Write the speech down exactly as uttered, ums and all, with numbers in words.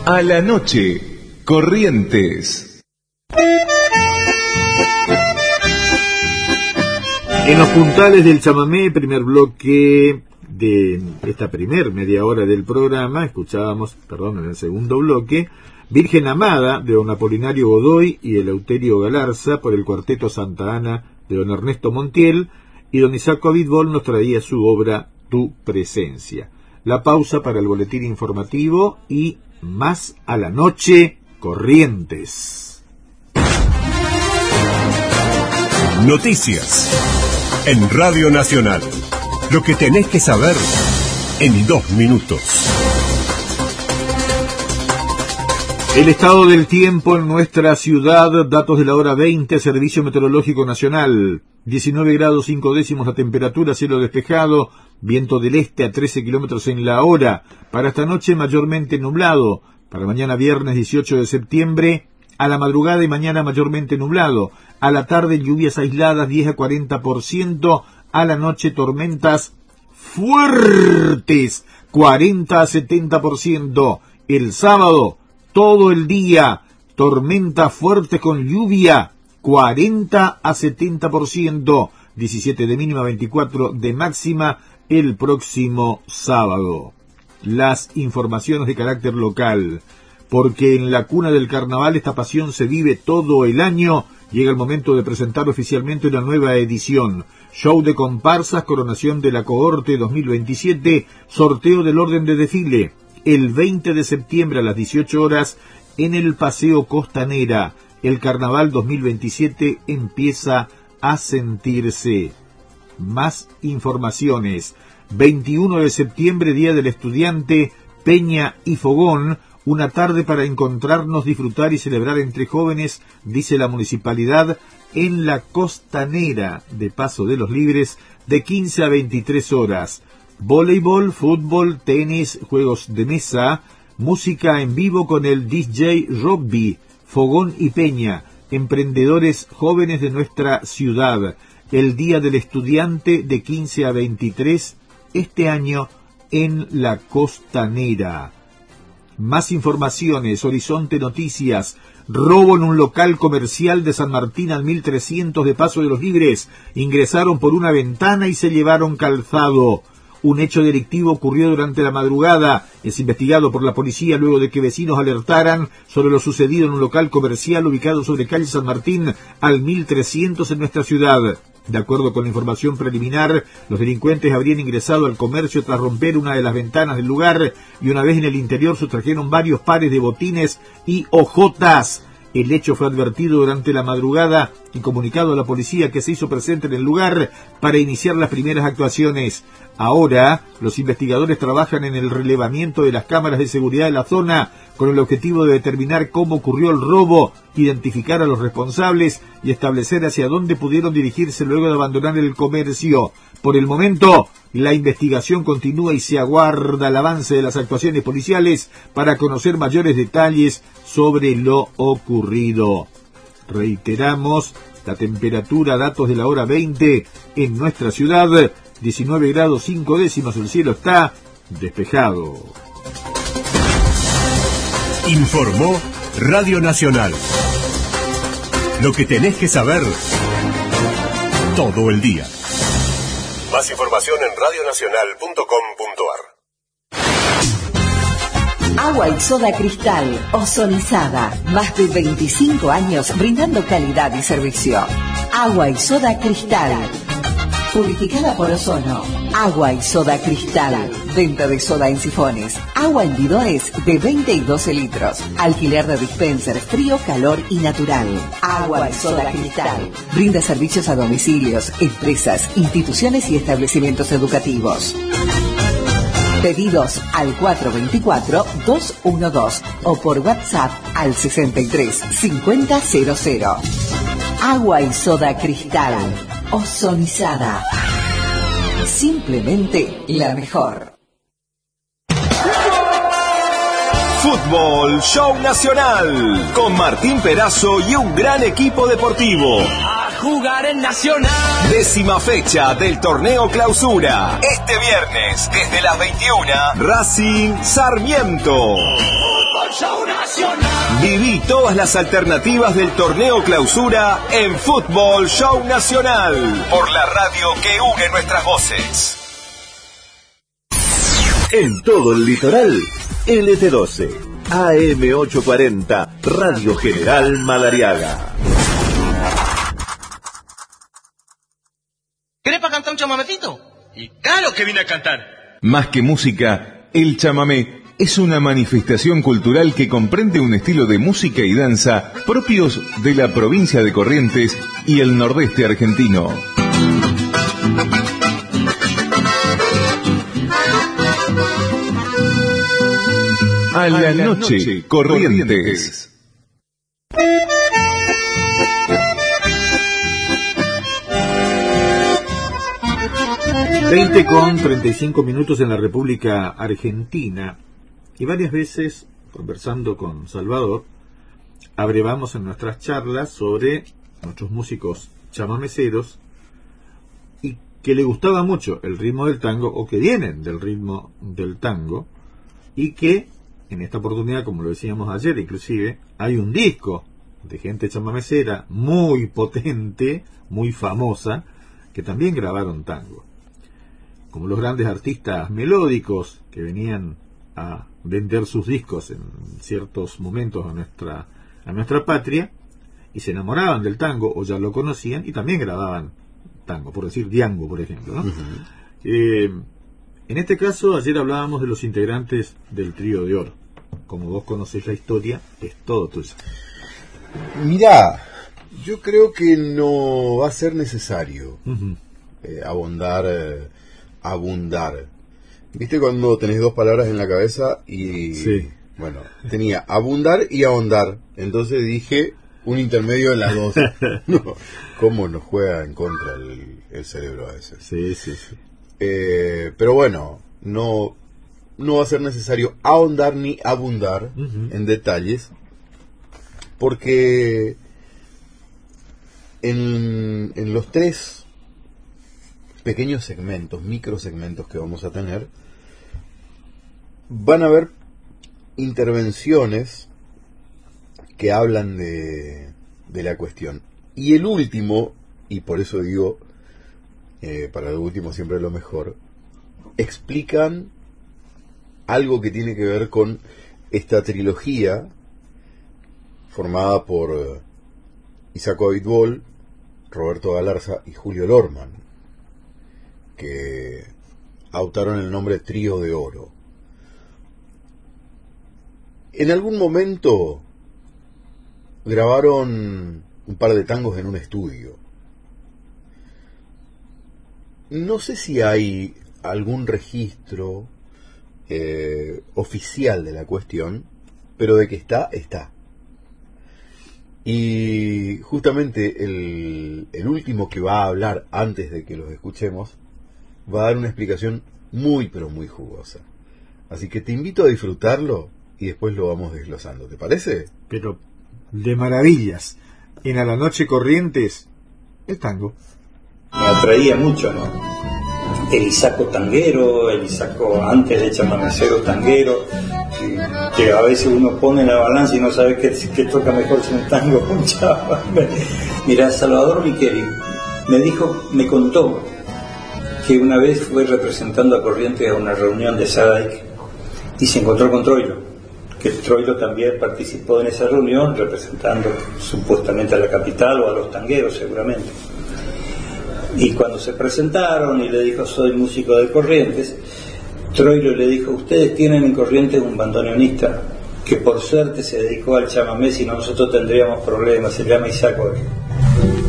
A la noche, Corrientes. En los puntales del chamamé, primer bloque de esta primer media hora del programa, escuchábamos, perdón, en el segundo bloque, Virgen Amada, de don Apolinario Godoy y Eleuterio Galarza, por el cuarteto Santa Ana, de don Ernesto Montiel, y don Isaac Abitbol nos traía su obra Tu Presencia. La pausa para el boletín informativo y más a la noche, Corrientes. Noticias en Radio Nacional. Lo que tenés que saber en dos minutos. El estado del tiempo en nuestra ciudad, datos de la hora veinte, Servicio Meteorológico Nacional. diecinueve grados cinco décimos la temperatura, cielo despejado, viento del este a trece kilómetros en la hora. Para esta noche mayormente nublado. Para mañana viernes dieciocho de septiembre, a la madrugada y mañana mayormente nublado. A la tarde lluvias aisladas diez a cuarenta por ciento. A la noche tormentas fuertes cuarenta a setenta por ciento. El sábado todo el día tormentas fuertes con lluvia cuarenta a setenta por ciento. diecisiete de mínima, veinticuatro de máxima el próximo sábado. Las informaciones de carácter local. Porque en la cuna del carnaval esta pasión se vive todo el año. Llega el momento de presentar oficialmente una nueva edición. Show de comparsas, coronación de la cohorte dos mil veintisiete, sorteo del orden de desfile. El veinte de septiembre a las dieciocho horas en el Paseo Costanera. El carnaval dos mil veintisiete empieza a sentirse. Más informaciones. veintiuno de septiembre, Día del Estudiante, Peña y Fogón. Una tarde para encontrarnos, disfrutar y celebrar entre jóvenes, dice la municipalidad, en la Costanera de Paso de los Libres, de quince a veintitrés horas. Voleibol, fútbol, tenis, juegos de mesa, música en vivo con el D J Robby, Fogón y Peña, emprendedores jóvenes de nuestra ciudad. El Día del Estudiante de quince a veintitrés, este año en la Costanera. Más informaciones, Horizonte Noticias. Robo en un local comercial de San Martín al mil trescientos de Paso de los Libres. Ingresaron por una ventana y se llevaron calzado. Un hecho delictivo ocurrió durante la madrugada. Es investigado por la policía luego de que vecinos alertaran sobre lo sucedido en un local comercial ubicado sobre calle San Martín al mil trescientos en nuestra ciudad. De acuerdo con la información preliminar, los delincuentes habrían ingresado al comercio tras romper una de las ventanas del lugar y una vez en el interior sustrajeron varios pares de botines y hojotas. El hecho fue advertido durante la madrugada y comunicado a la policía, que se hizo presente en el lugar para iniciar las primeras actuaciones. Ahora, los investigadores trabajan en el relevamiento de las cámaras de seguridad de la zona con el objetivo de determinar cómo ocurrió el robo, identificar a los responsables y establecer hacia dónde pudieron dirigirse luego de abandonar el comercio. Por el momento, la investigación continúa y se aguarda el avance de las actuaciones policiales para conocer mayores detalles sobre lo ocurrido. Reiteramos, la temperatura, datos de la hora veinte en nuestra ciudad, diecinueve grados cinco décimos, el cielo está despejado. Informó Radio Nacional. Lo que tenés que saber todo el día. Más información en radionacional punto com punto ar. Agua y soda Cristal, ozonizada. Más de veinticinco años brindando calidad y servicio. Agua y soda Cristal. Purificada por ozono. Agua y soda Cristal. Venta de soda en sifones. Agua en bidones de veinte y doce litros. Alquiler de dispenser frío, calor y natural. Agua y soda Cristal. Brinda servicios a domicilios, empresas, instituciones y establecimientos educativos. Pedidos al cuatro dos cuatro, dos uno dos o por WhatsApp al sesenta y tres cincuenta cero cero. Agua y soda Cristal. Ozonizada. Simplemente la mejor. Fútbol Show Nacional con Martín Perazo y un gran equipo deportivo. A jugar en Nacional. Décima fecha del torneo Clausura. Este viernes desde las veintiuna, Racing Sarmiento. Show Nacional. Viví todas las alternativas del torneo clausura en Fútbol Show Nacional, por la radio que une nuestras voces. En todo el litoral, L T doce, A M ochocientos cuarenta, Radio General Madariaga. ¿Querés para cantar un chamamecito? Y claro que vine a cantar. Más que música, el chamamé es una manifestación cultural que comprende un estilo de música y danza propios de la provincia de Corrientes y el nordeste argentino. A la noche, Corrientes. veinte con treinta y cinco minutos en la República Argentina, y varias veces, conversando con Salvador, abrevamos en nuestras charlas sobre nuestros músicos chamameceros y que le gustaba mucho el ritmo del tango, o que vienen del ritmo del tango, y que en esta oportunidad, como lo decíamos ayer inclusive, hay un disco de gente chamamecera muy potente, muy famosa, que también grabaron tango. Como los grandes artistas melódicos que venían a vender sus discos en ciertos momentos a nuestra, a nuestra patria, y se enamoraban del tango, o ya lo conocían, y también grababan tango, por decir Diango, por ejemplo, ¿no? Uh-huh. Eh, en este caso, ayer hablábamos de los integrantes del Trío de Oro. Como vos conocés la historia, es todo tuyo. Mirá, yo creo que no va a ser necesario uh-huh. eh, abundar... Eh, abundar. ¿Viste cuando tenés dos palabras en la cabeza? Y sí. Bueno, tenía abundar y ahondar. Entonces dije un intermedio de las dos. No, ¿cómo nos juega en contra el, el cerebro a veces? Sí, sí, sí. Eh, pero bueno, no, no va a ser necesario ahondar ni abundar uh-huh. en detalles, porque en, en los tres pequeños segmentos, microsegmentos que vamos a tener, van a haber intervenciones que hablan de, de la cuestión. Y el último, y por eso digo, eh, para el último siempre lo mejor, explican algo que tiene que ver con esta trilogía formada por Isaco Abitbol, Roberto Galarza y Julio Lorman, que adoptaron el nombre Trío de Oro. En algún momento grabaron un par de tangos en un estudio. No sé si hay algún registro eh, oficial de la cuestión, pero de que está, está. Y justamente el, el último que va a hablar antes de que los escuchemos va a dar una explicación muy pero muy jugosa. Así que te invito a disfrutarlo y después lo vamos desglosando, ¿te parece? Pero de maravillas. En A la Noche Corrientes, el tango. Me atraía mucho, ¿no? El Isaco tanguero, el Isaco antes de chamamecero tanguero, que a veces uno pone en la balanza y no sabe qué, qué toca mejor, si un tango o un chamamé. Mira, Salvador Micheli me dijo, me contó que una vez fue representando a Corrientes a una reunión de Sadaic y se encontró con Troilo, que Troilo también participó en esa reunión representando supuestamente a la capital o a los tangueros seguramente. Y cuando se presentaron y le dijo soy músico de Corrientes, Troilo le dijo ustedes tienen en Corrientes un bandoneonista que por suerte se dedicó al chamamé, si no nosotros tendríamos problemas, se llama Isaco.